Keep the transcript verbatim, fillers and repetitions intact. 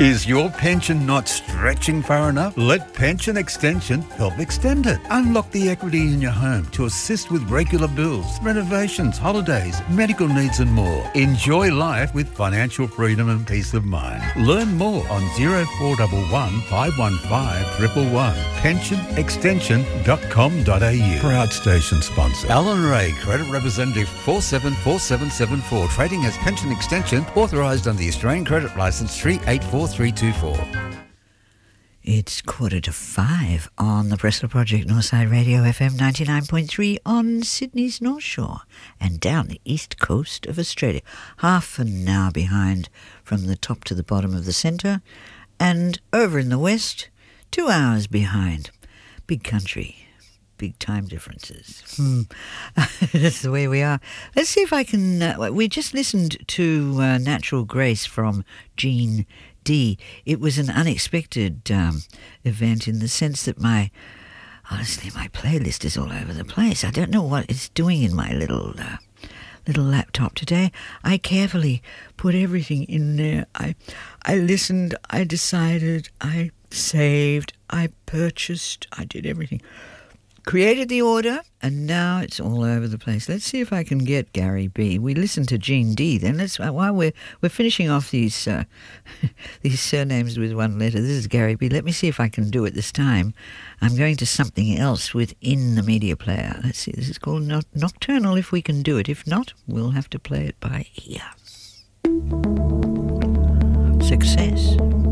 Is your pension not stretching far enough? Let Pension Extension help extend it. Unlock the equity in your home to assist with regular bills, renovations, holidays, medical needs and more. Enjoy life with financial freedom and peace of mind. Learn more on zero four one one, five one five, one one one. pension extension dot com dot a u. Proud station sponsor. Alan Ray, Credit Representative four seven four seven seven four. Trading as Pension Extension, authorised under the Australian Credit Licence three eight four three two four. It's quarter to five on the Bressler Project, Northside Radio F M ninety-nine point three on Sydney's North Shore and down the east coast of Australia. Half an hour behind from the top to the bottom of the centre, and over in the west, two hours behind. Big country. Big time differences. Hmm. That's the way we are. Let's see if I can... Uh, we just listened to uh, Natural Grace from Gene D. It was an unexpected um, event in the sense that my... Honestly, my playlist is all over the place. I don't know what it's doing in my little... Uh, little laptop today. I carefully put everything in there. I, I listened, I decided, I saved, I purchased, I did everything. Created the order, and now it's all over the place. Let's see if I can get Gary B. We listened to Gene D. Then let's while we're we're finishing off these uh, these surnames with one letter. This is Gary B. Let me see if I can do it this time. I'm going to something else within the media player. Let's see. This is called no- Nocturnal. If we can do it, if not, we'll have to play it by ear. Success.